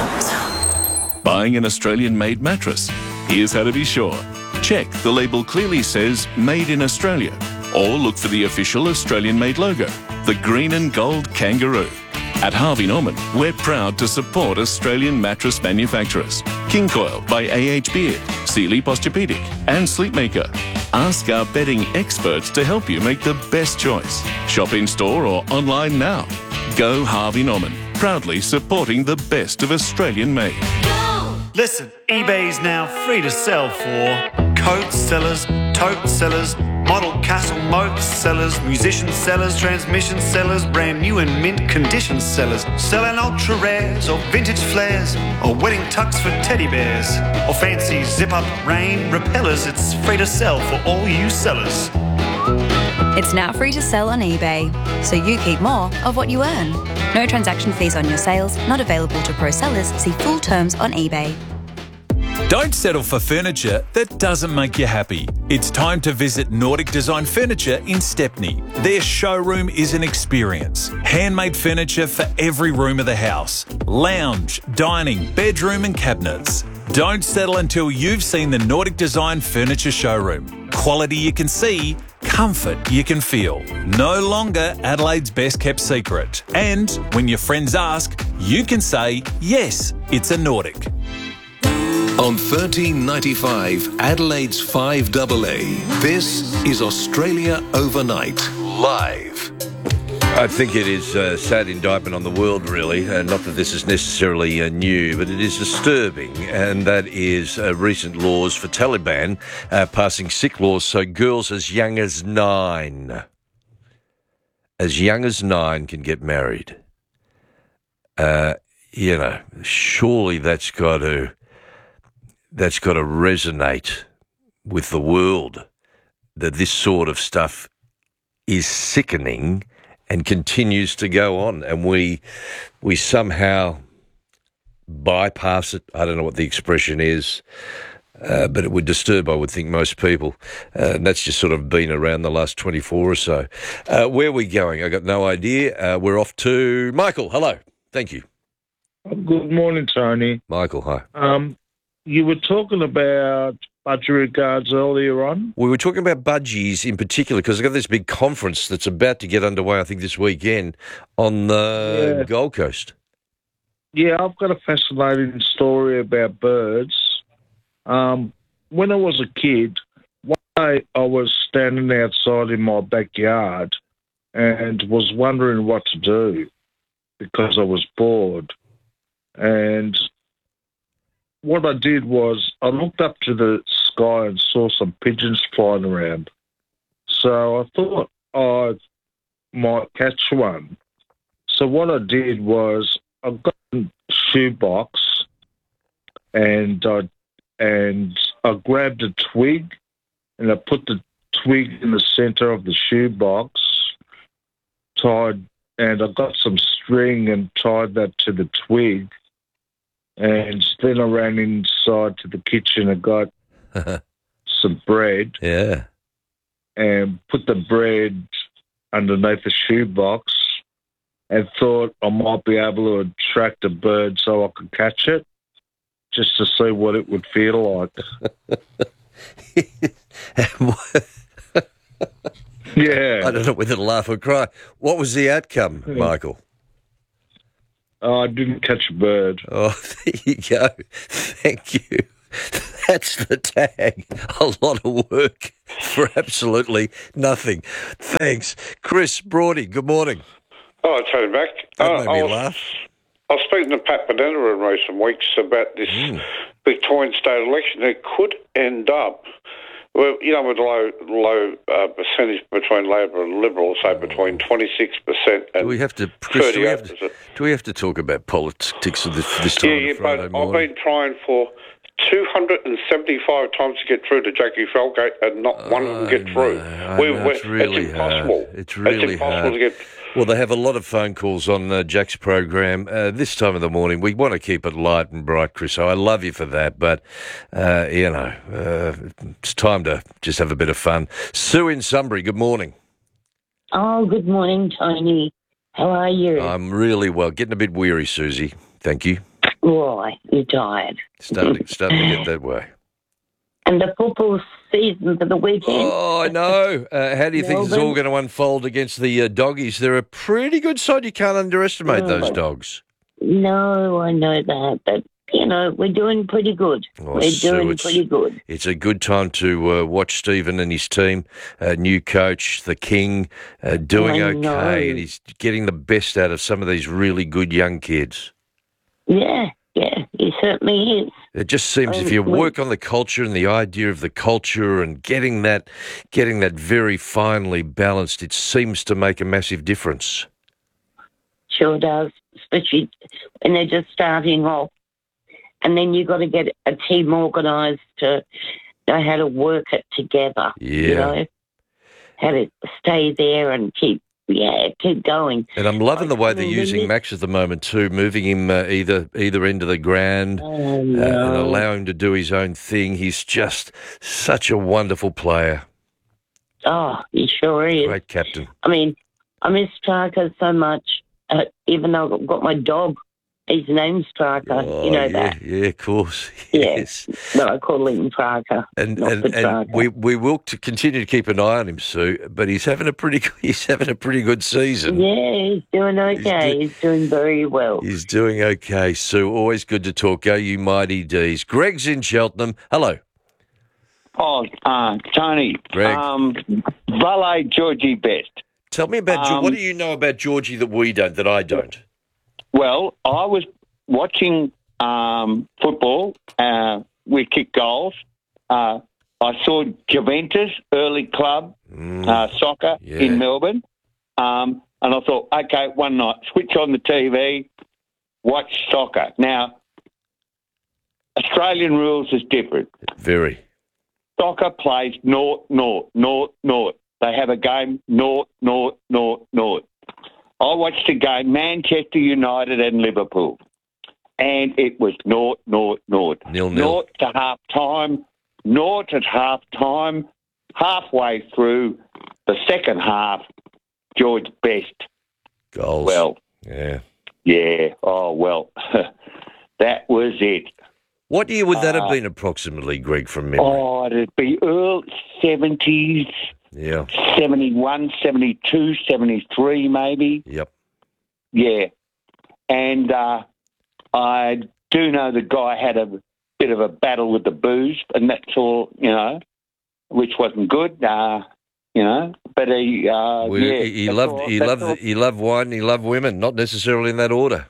Buying an Australian-made mattress? Here's how to be sure. Check the label clearly says Made in Australia, or look for the official Australian-made logo, the green and gold kangaroo. At Harvey Norman, we're proud to support Australian mattress manufacturers. King Coil by A H Beard, Sealy Posturepedic and Sleepmaker. Ask our bedding experts to help you make the best choice. Shop in store or online now. Go Harvey Norman, proudly supporting the best of Australian made. Listen, eBay's now free to sell for coat sellers, tote sellers, model castle moat sellers, musician sellers, transmission sellers, brand new and mint condition sellers, selling ultra rares or vintage flares, or wedding tux for teddy bears, or fancy zip up rain repellers. It's free to sell for all you sellers. It's now free to sell on eBay, so you keep more of what you earn. No transaction fees on your sales, not available to pro sellers. See full terms on eBay. Don't settle for furniture that doesn't make you happy. It's time to visit Nordic Design Furniture in Stepney. Their showroom is an experience. Handmade furniture for every room of the house. Lounge, dining, bedroom and cabinets. Don't settle until you've seen the Nordic Design Furniture showroom. Quality you can see, comfort you can feel. No longer Adelaide's best kept secret. And when your friends ask, you can say, yes, it's a Nordic. On thirteen ninety-five, Adelaide's five A A, this is Australia Overnight, live. I think it is a sad indictment on the world, really. Uh, not that this is necessarily uh, new, but it is disturbing, and that is uh, recent laws for Taliban uh, passing sick laws so girls as young as nine, as young as nine can get married. Uh, you know, surely that's got to... that's got to resonate with the world, that this sort of stuff is sickening and continues to go on, and we we somehow bypass it. I don't know what the expression is, uh, but it would disturb, I would think, most people. Uh, and that's just sort of been around the last twenty-four or so. Uh, where are we going? I got no idea. Uh, we're off to Michael. Hello. Thank you. Good morning, Tony. Michael, hi. Um, You were talking about budgie guards earlier on. We were talking about budgies in particular because I've got this big conference that's about to get underway, I think, this weekend on the Yeah. Gold Coast. Yeah, I've got a fascinating story about birds. Um, when I was a kid, one day I was standing outside in my backyard and was wondering what to do because I was bored. And what I did was I looked up to the sky and saw some pigeons flying around. So I thought I might catch one. So what I did was I got a shoebox and I, and I grabbed a twig and I put the twig in the centre of the shoebox, tied, and I got some string and tied that to the twig. And then I ran inside to the kitchen and got some bread. Yeah. And put the bread underneath the shoebox and thought I might be able to attract a bird so I could catch it, just to see what it would feel like. Yeah. I don't know whether to laugh or cry. What was the outcome, Michael? Oh, I didn't catch a bird. Oh, there you go. Thank you. That's the tag. A lot of work for absolutely nothing. Thanks. Chris Broady, good morning. Oh, Tony back. That uh, made me I was, laugh. I was speaking to Pat Bonetta in recent weeks about this Mm. Victorian state election. It could end up, well, you know, with low low uh, percentage between Labor and Liberal, say between twenty-six percent and Do we have to, Chris, do we have thirty-eight to, percent. do we have to talk about politics this, this time Yeah, on yeah, a Friday but morning? I've been trying for two hundred seventy-five times to get through to Jackie Felgate, and not one of them get through. I We- know, we- it's really it's impossible. hard. It's really it's impossible hard. to get. Well, they have a lot of phone calls on uh, Jack's program uh, this time of the morning. We want to keep it light and bright, Chris, so I love you for that. But, uh, you know, uh, it's time to just have a bit of fun. Sue in Sunbury, good morning. Oh, good morning, Tony. How are you? I'm really well. Getting a bit weary, Susie. Thank you. Why? You're tired. Starting, starting to get that way. And the football season for the weekend. Oh, I know. Uh, how do you think it's all Melbourne. going to unfold against the uh, Doggies? They're a pretty good side. You can't underestimate Oh. those Dogs. No, I know that, but, you know, we're doing pretty good. Oh, we're Sue, doing it's- pretty good. It's a good time to uh, watch Stephen and his team, uh, new coach, the King, uh, doing I okay, know. and he's getting the best out of some of these really good young kids. Yeah, yeah, he certainly is. It just seems if you Um, we- work on the culture and the idea of the culture and getting that, getting that very finely balanced, it seems to make a massive difference. Sure does, especially when they're just starting off. And then you've got to get a team organised to know how to work it together. You Yeah. know, how to stay there and keep, yeah, keep going. And I'm loving the way they're mean, using when Max at the moment too, moving him uh, either either end of the ground Oh, uh, and no. allowing him to do his own thing. He's just such a wonderful player. Oh, he sure is. Great captain. I mean, I miss Straka so much, uh, even though I've got my dog. His name's Straka. Oh, you know yeah, that. yeah, of course. Yeah. Yes. But I call him Straka. And not and, the and Straka. we, we will to continue to keep an eye on him, Sue. But he's having a pretty he's having a pretty good season. Yeah, he's doing okay. He's, doing very well. He's doing okay, Sue. Always good to talk. Go you mighty D's. Greg's in Cheltenham. Hello. Oh, uh, Tony. Greg. Um, Valet Georgie Best. Tell me about Um, what do you know about Georgie that we don't, that I don't? Well, I was watching um, football. Uh, we kicked goals. Uh, I saw Juventus, early club, uh, soccer yeah. in Melbourne. Um, and I thought, okay, one night, switch on the T V, watch soccer. Now, Australian rules is different. Very. Soccer plays naught, naught, naught, naught. They have a game naught, naught, naught, naught. I watched a game, Manchester United and Liverpool, and it was naught, naught, naught. Nil, nil. Naught to half time, naught at half time. Halfway through the second half, George Best. Goals. Well, yeah. Yeah, oh, well, that was it. What year would that have Uh, been approximately, Greg, from memory? Oh, it'd be early seventies, Yeah. seventy-one, seventy-two, seventy-three maybe. Yep. Yeah. And uh, I do know the guy had a bit of a battle with the booze, and that's all, you know, which wasn't good, uh, you know. But he, uh, Well, yeah. he, he that's loved all- he that's loved all- he loved wine. He loved women, not necessarily in that order.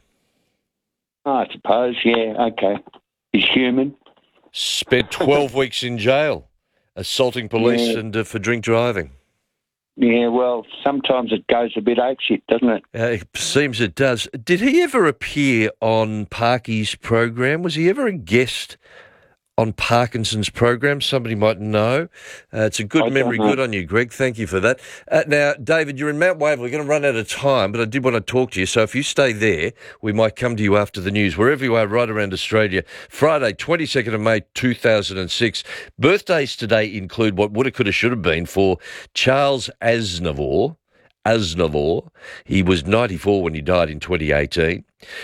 I suppose, yeah, okay. He's human. Spent twelve weeks in jail, assaulting police Yeah. and uh, for drink driving. Yeah, well, sometimes it goes a bit apeshit, doesn't it? Uh, it seems it does. Did he ever appear on Parky's program? Was he ever a guest on Parkinson's program? Somebody might know. Uh, it's a good I memory. don't know. Good on you, Greg. Thank you for that. Uh, now, David, you're in Mount Waverley. We're going to run out of time, but I did want to talk to you. So if you stay there, we might come to you after the news, wherever you are, right around Australia. Friday, twenty-second of May, two thousand six. Birthdays today include what woulda, coulda, shoulda been for Charles Aznavour. Aznavour. He was ninety-four when he died in twenty eighteen.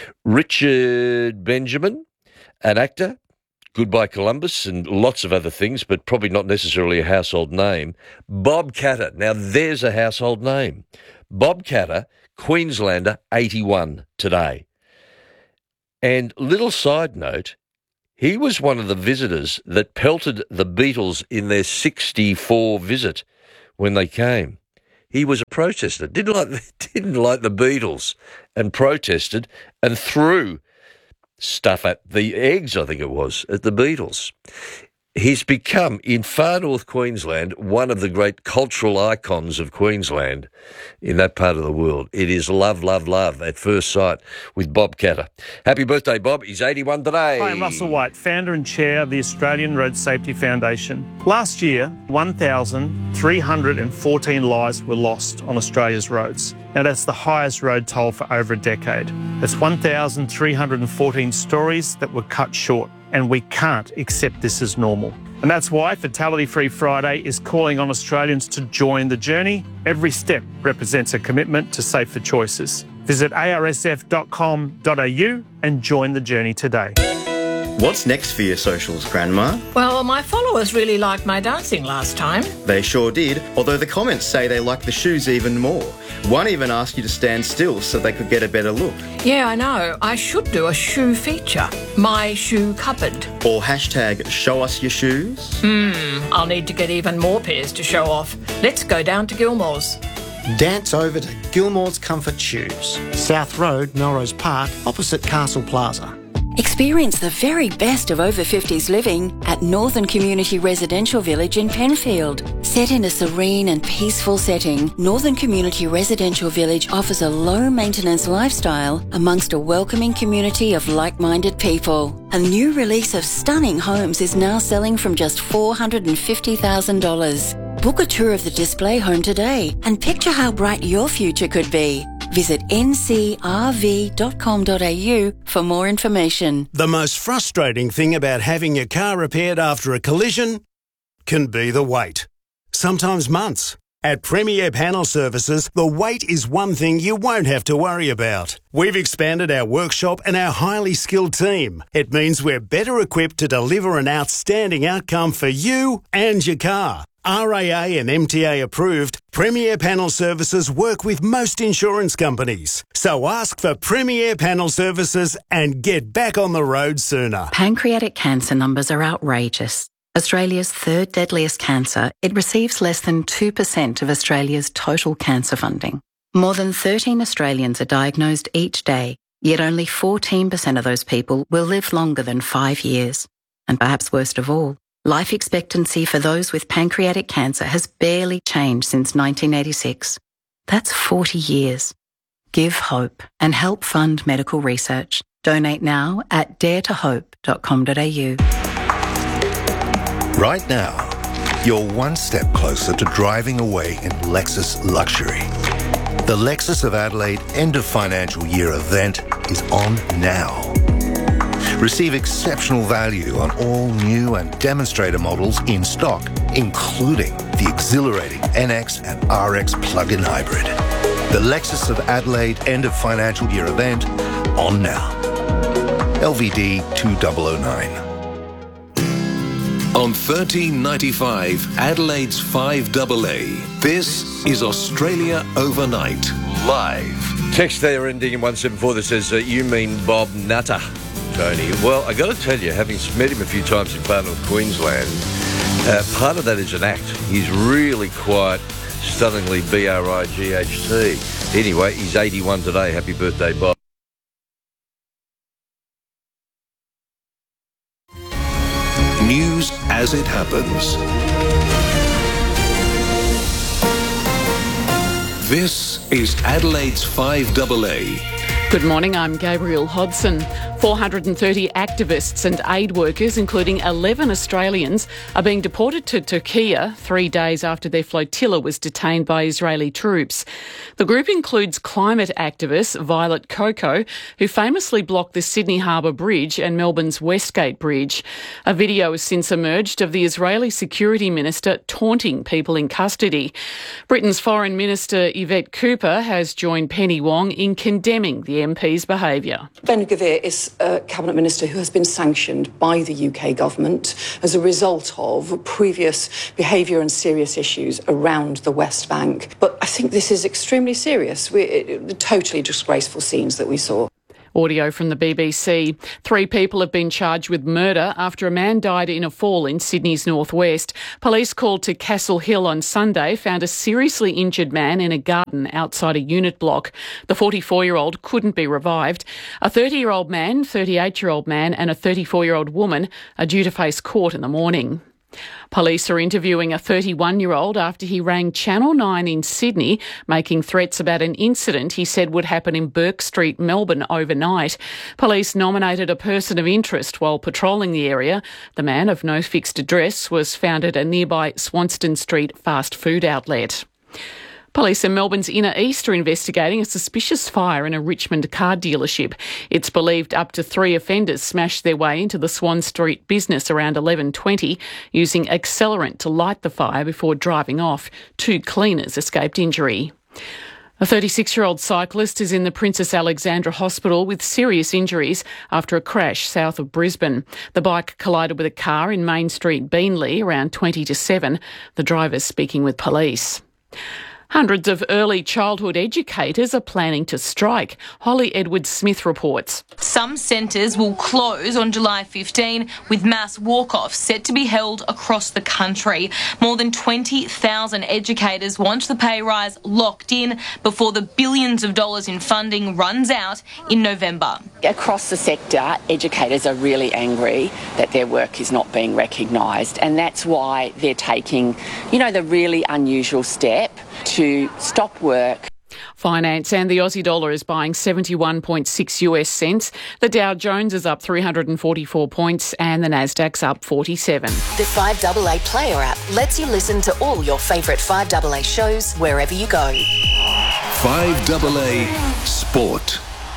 Richard Benjamin, an actor. Goodbye Columbus and lots of other things, but probably not necessarily a household name. Bob Catter. Now, there's a household name. Bob Catter, Queenslander, eighty-one today. And little side note, he was one of the visitors that pelted the Beatles in their sixty-four visit when they came. He was a protester, didn't like, didn't like the Beatles and protested and threw stuff at the eggs, I think it was, at the Beatles. He's become, in far north Queensland, one of the great cultural icons of Queensland in that part of the world. It is love, love, love at first sight with Bob Catter. Happy birthday, Bob. He's eighty-one today. Hi, I'm Russell White, founder and chair of the Australian Road Safety Foundation. Last year, one thousand three hundred fourteen lives were lost on Australia's roads. Now, that's the highest road toll for over a decade. That's one thousand three hundred fourteen stories that were cut short, and we can't accept this as normal. And that's why Fatality Free Friday is calling on Australians to join the journey. Every step represents a commitment to safer choices. Visit a r s f dot com dot a u and join the journey today. What's next for your socials, Grandma? Well, my followers really liked my dancing last time. They sure did, although the comments say they like the shoes even more. One even asked you to stand still so they could get a better look. Yeah, I know. I should do a shoe feature. My shoe cupboard. Or hashtag show us your shoes. Hmm, I'll need to get even more pairs to show off. Let's go down to Gilmore's. Dance over to Gilmore's Comfort Shoes, South Road, Melrose Park, opposite Castle Plaza. Experience the very best of over fifties living at Northern Community Residential Village in Penfield. Set in a serene and peaceful setting, Northern Community Residential Village offers a low-maintenance lifestyle amongst a welcoming community of like-minded people. A new release of stunning homes is now selling from just four hundred fifty thousand dollars. Book a tour of the display home today and picture how bright your future could be. Visit n c r v dot com dot a u for more information. The most frustrating thing about having your car repaired after a collision can be the wait. Sometimes months. At Premier Panel Services, the wait is one thing you won't have to worry about. We've expanded our workshop and our highly skilled team. It means we're better equipped to deliver an outstanding outcome for you and your car. R A A and M T A approved, Premier Panel Services work with most insurance companies. So ask for Premier Panel Services and get back on the road sooner. Pancreatic cancer numbers are outrageous. Australia's third deadliest cancer, it receives less than two percent of Australia's total cancer funding. More than thirteen Australians are diagnosed each day, yet only fourteen percent of those people will live longer than five years. And perhaps worst of all, life expectancy for those with pancreatic cancer has barely changed since nineteen eighty-six. That's forty years. Give hope and help fund medical research. Donate now at dare to hope dot com dot a u. Right now, you're one step closer to driving away in Lexus luxury. The Lexus of Adelaide end of financial year event is on now. Receive exceptional value on all new and demonstrator models in stock, including the exhilarating N X and R X plug-in hybrid. The Lexus of Adelaide end of financial year event on now. L V D two thousand nine. On thirteen ninety-five, Adelaide's five A A, this is Australia Overnight, live. Text there ending in one seven four that says, uh, you mean Bob Nutter, Tony. Well, I got to tell you, having met him a few times in far north Queensland, uh, part of that is an act. He's really quite stunningly B R I G H T. Anyway, he's eighty-one today. Happy birthday, Bob. News as it happens. This is Adelaide's five A A, Good morning, I'm Gabrielle Hodson. four hundred thirty activists and aid workers, including eleven Australians, are being deported to Turkey three days after their flotilla was detained by Israeli troops. The group includes climate activist Violet Coco, who famously blocked the Sydney Harbour Bridge and Melbourne's Westgate Bridge. A video has since emerged of the Israeli Security Minister taunting people in custody. Britain's Foreign Minister Yvette Cooper has joined Penny Wong in condemning the M P's behaviour. Ben Gvir is a Cabinet Minister who has been sanctioned by the U K government as a result of previous behaviour and serious issues around the West Bank. But I think this is extremely serious. We, it, totally disgraceful scenes that we saw. Audio from the B B C. Three people have been charged with murder after a man died in a fall in Sydney's northwest. Police called to Castle Hill on Sunday found a seriously injured man in a garden outside a unit block. The forty-four-year-old couldn't be revived. A thirty-year-old man, thirty-eight-year-old man and a thirty-four-year-old woman are due to face court in the morning. Police are interviewing a thirty-one-year-old after he rang Channel nine in Sydney, making threats about an incident he said would happen in Burke Street, Melbourne, overnight. Police nominated a person of interest while patrolling the area. The man, of no fixed address, was found at a nearby Swanston Street fast food outlet. Police in Melbourne's inner east are investigating a suspicious fire in a Richmond car dealership. It's believed up to three offenders smashed their way into the Swan Street business around eleven twenty, using accelerant to light the fire before driving off. Two cleaners escaped injury. A thirty-six-year-old cyclist is in the Princess Alexandra Hospital with serious injuries after a crash south of Brisbane. The bike collided with a car in Main Street, Beenleigh, around twenty to seven. The driver's speaking with police. Hundreds of early childhood educators are planning to strike. Holly Edwards-Smith reports. Some centres will close on July fifteenth, with mass walk-offs set to be held across the country. More than twenty thousand educators want the pay rise locked in before the billions of dollars in funding runs out in November. Across the sector, educators are really angry that their work is not being recognised, and that's why they're taking, you know, the really unusual step to stop work. Finance and the Aussie dollar is buying seventy-one point six US cents. The Dow Jones is up three hundred forty-four points and the Nasdaq's up forty-seven. The five A A Player app lets you listen to all your favourite five A A shows wherever you go. five A A Sport.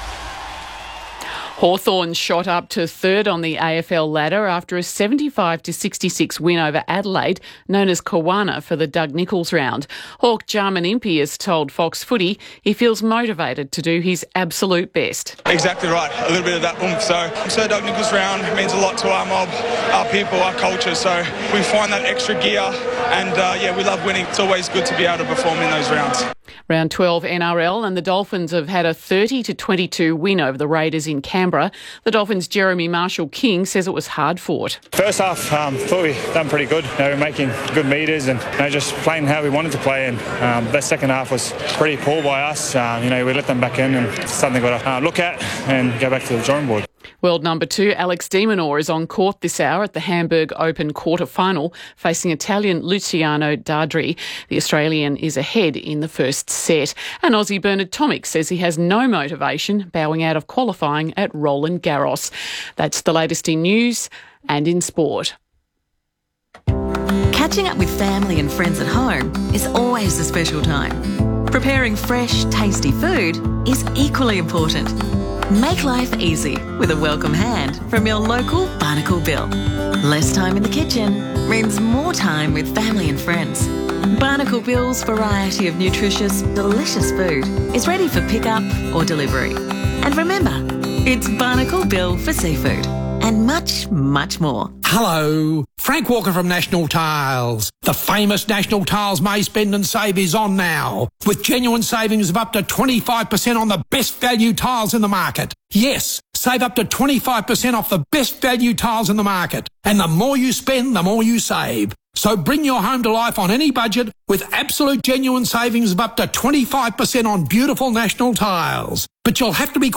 Hawthorn shot up to third on the A F L ladder after a seventy-five to sixty-six win over Adelaide, known as Kawana, for the Doug Nicholls round. Hawk Jarman Impey has told Fox Footy he feels motivated to do his absolute best. Exactly right, a little bit of that oomph. So, so Doug Nicholls round means a lot to our mob, our people, our culture. So we find that extra gear, and uh, yeah, we love winning. It's always good to be able to perform in those rounds. Round twelve N R L, and the Dolphins have had a thirty to twenty-two win over the Raiders in Canberra. The Dolphins' Jeremy Marshall-King says it was hard fought. First half, um, thought we done pretty good. You know, we were making good meters and you know, just playing how we wanted to play. And um, that second half was pretty poor by us. Um, you know, we let them back in, and it's something we've got to uh, look at and go back to the drawing board. World number two, Alex de Minaur, is on court this hour at the Hamburg Open quarter-final, facing Italian Luciano Dardri. The Australian is ahead in the first set. And Aussie Bernard Tomic says he has no motivation bowing out of qualifying at Roland Garros. That's the latest in news and in sport. Catching up with family and friends at home is always a special time. Preparing fresh, tasty food is equally important. Make life easy with a welcome hand from your local Barnacle Bill. Less time in the kitchen means more time with family and friends. Barnacle Bill's variety of nutritious, delicious food is ready for pickup or delivery. And remember, it's Barnacle Bill for seafood and much, much more. Hello, Frank Walker from National Tiles. The famous National Tiles May Spend and Save is on now, with genuine savings of up to twenty-five percent on the best value tiles in the market. Yes, save up to twenty-five percent off the best value tiles in the market. And the more you spend, the more you save. So bring your home to life on any budget with absolute genuine savings of up to twenty-five percent on beautiful National Tiles. But you'll have to be quick.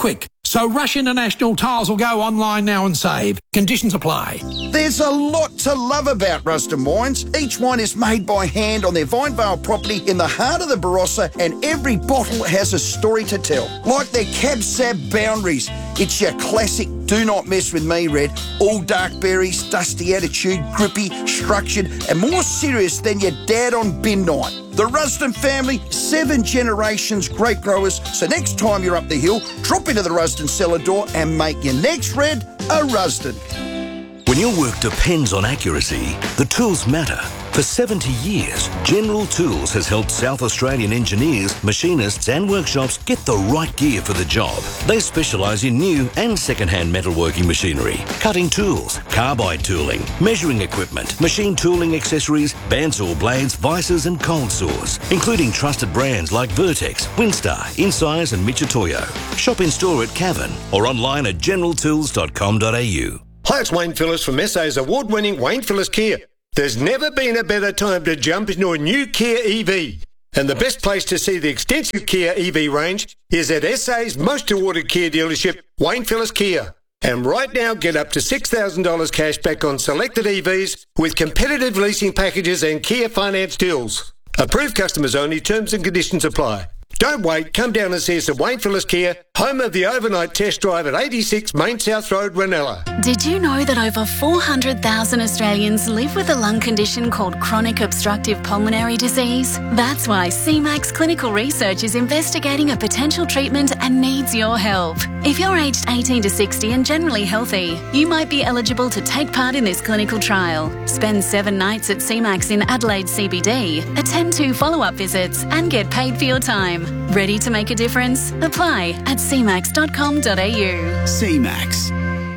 So Rush International Tiles will go online now and save. Conditions apply. There's a lot to love about Rusden Wines. Each wine is made by hand on their Vinevale property in the heart of the Barossa, and every bottle has a story to tell. Like their Cab Sab Boundaries. It's your classic do not mess with me red. All dark berries, dusty attitude, grippy, structured, and more serious than your dad on bin night. The Rusden family, seven generations grape growers. So next time you're up the hill, drop into the Rusden cellar door and make your next red a Rusden. When your work depends on accuracy, the tools matter. For seventy years, General Tools has helped South Australian engineers, machinists and workshops get the right gear for the job. They specialise in new and second-hand metalworking machinery, cutting tools, carbide tooling, measuring equipment, machine tooling accessories, bandsaw blades, vices and cold saws, including trusted brands like Vertex, Winstar, Insize and Michitoyo. Shop in store at Cavan or online at general tools dot com dot a u. Hi, it's Wayne Phillips from S A's award-winning Wayne Phillips Kia. There's never been a better time to jump into a new Kia E V. And the best place to see the extensive Kia E V range is at S A's most awarded Kia dealership, Wayne Phillips Kia. And right now, get up to six thousand dollars cash back on selected E Vs with competitive leasing packages and Kia finance deals. Approved customers only, terms and conditions apply. Don't wait, come down and see us at Wayne Phillips Kia, home of the overnight test drive at eighty-six Main South Road, Ranella. Did you know that over four hundred thousand Australians live with a lung condition called chronic obstructive pulmonary disease? That's why C MAX Clinical Research is investigating a potential treatment and needs your help. If you're aged eighteen to sixty and generally healthy, you might be eligible to take part in this clinical trial. Spend seven nights at C MAX in Adelaide C B D, attend two follow-up visits and get paid for your time. Ready to make a difference? Apply at c max dot com dot a u. C MAX.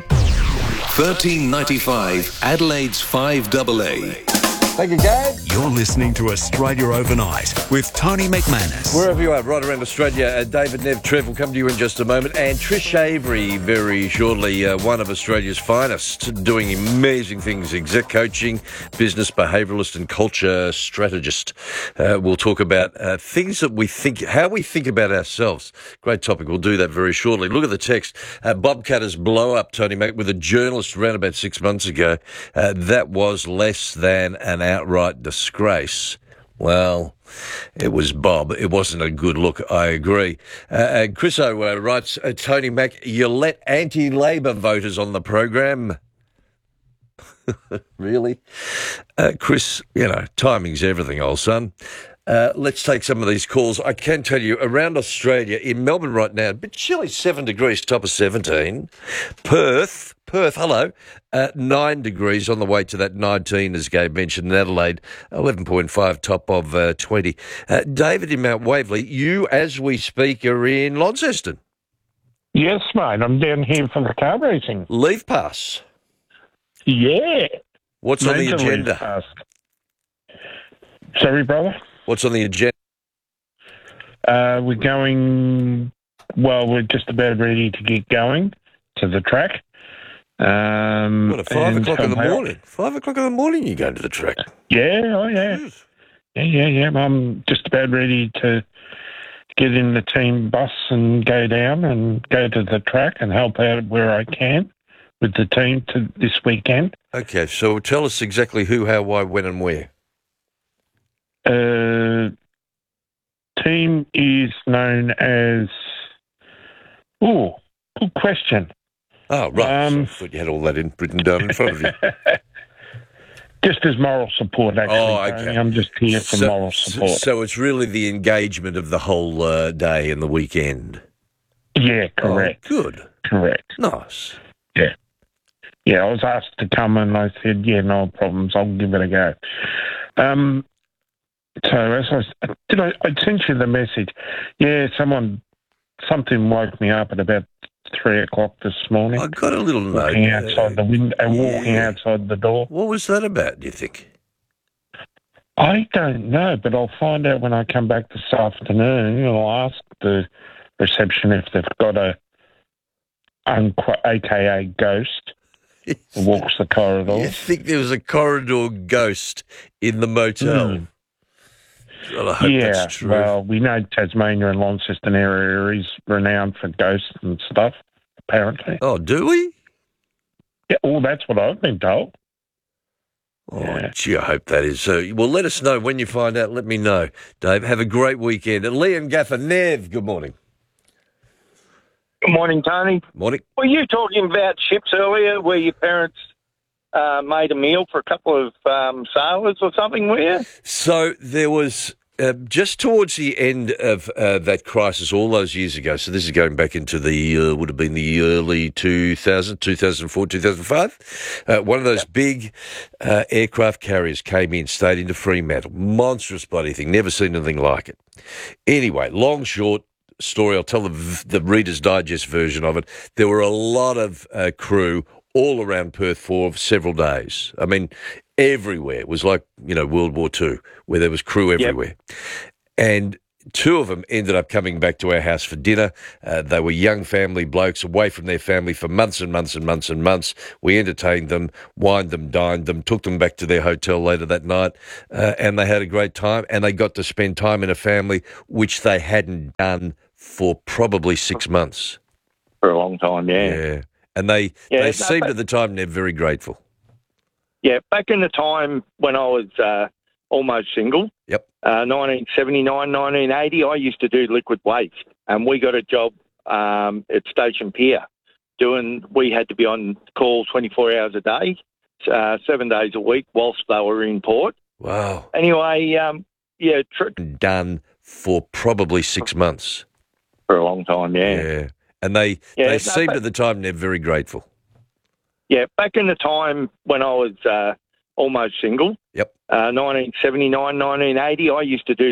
thirteen ninety-five, Adelaide's five double A. Thank you, Gabe. You're listening to Australia Overnight with Tony McManus. Wherever you are, right around Australia, uh, David, Nev, Trev will come to you in just a moment. And Trish Avery, very shortly, uh, one of Australia's finest, doing amazing things, exec coaching, business behaviouralist and culture strategist. Uh, we'll talk about uh, things that we think, how we think about ourselves. Great topic. We'll do that very shortly. Look at the text. Uh, Bob Cutter's blow up, Tony Mac, with a journalist around about six months ago. Uh, that was less than an outright disgrace. Well, it was Bob. It wasn't a good look, I agree. Uh, and Chris O uh, writes, uh, Tony Mac, you let anti-Labor voters on the program. Really? Uh, Chris, you know, timing's everything, old son. Uh, let's take some of these calls. I can tell you, around Australia, in Melbourne right now, a bit chilly, seven degrees, top of seventeen. Perth, Perth, hello, uh, nine degrees on the way to that nineteen, as Gabe mentioned. In Adelaide, eleven point five, top of uh, twenty. Uh, David in Mount Waverley, you, as we speak, are in Launceston. Yes, mate. I'm down here for the car racing. Leave pass? Yeah. What's on the agenda? Sorry, brother? What's on the agenda? Uh, we're going, well, we're just about ready to get going to the track. Um, what, at five o'clock in the morning? Five o'clock in the morning you go to the track? Yeah, oh yeah. Yeah, yeah, yeah. I'm just about ready to get in the team bus and go down and go to the track and help out where I can with the team to this weekend. Okay, so tell us exactly who, how, why, when and where. Uh, team is known as... Oh, good question. Oh, right. Um, so I thought you had all that in, written down in front of you. Just as moral support, actually. Oh, okay. Tony. I'm just here for so, moral support. So it's really the engagement of the whole uh, day and the weekend. Yeah, correct. Oh, good. Correct. Nice. Yeah. Yeah, I was asked to come and I said, yeah, no problems, I'll give it a go. Um... So as I did, I, I sent you the message. Yeah, someone, something woke me up at about three o'clock this morning. I got a little note. Walking outside the window, uh, walking yeah. outside the door. What was that about, do you think? I don't know, but I'll find out when I come back this afternoon. I'll ask the reception if they've got a, unquote, A K A ghost who walks the corridors. You think there was a corridor ghost in the motel? Mm. Well, I hope yeah, that's true. well, we know Tasmania and Launceston area is renowned for ghosts and stuff. apparently. Oh, do we? Yeah, well, that's what I've been told. Oh, yeah. Gee, I hope that is so. Well, let us know when you find out. Let me know, Dave. Have a great weekend. And Liam Gaffer, Nev, good morning. Good morning, Tony. Morning. Were you talking about ships earlier where your parents uh, made a meal for a couple of um, sailors or something, were you? So there was... Uh, just towards the end of uh, that crisis all those years ago, so this is going back into the, uh, would have been the early two thousands, two thousand four, two thousand five, uh, one of those big uh, aircraft carriers came in, stayed into Fremantle. Monstrous bloody thing, never seen anything like it. Anyway, long, short story, I'll tell the, the Reader's Digest version of it. There were a lot of uh, crew all around Perth for several days. I mean, everywhere. It was like, you know, World War Two, where there was crew everywhere. Yep. And two of them ended up coming back to our house for dinner. Uh, they were young family blokes away from their family for months and months and months and months. We entertained them, wined them, dined them, took them back to their hotel later that night, uh, and they had a great time, and they got to spend time in a family which they hadn't done for probably six months. For a long time, yeah. Yeah. And they, yeah, they no, seemed but, at the time they're very grateful. Yeah, back in the time when I was uh, almost single, yep, uh, nineteen seventy-nine, nineteen eighty, I used to do liquid waste, and we got a job um, at Station Pier. Doing, we had to be on call twenty-four hours a day, uh, seven days a week, whilst they were in port. Wow. Anyway, um, yeah, tr- done for probably six months. For a long time, yeah. Yeah. And they, yeah, they no, seemed but, at the time they're very grateful. Yeah, back in the time when I was uh, almost single, yep, uh, nineteen seventy-nine, nineteen eighty, I used to do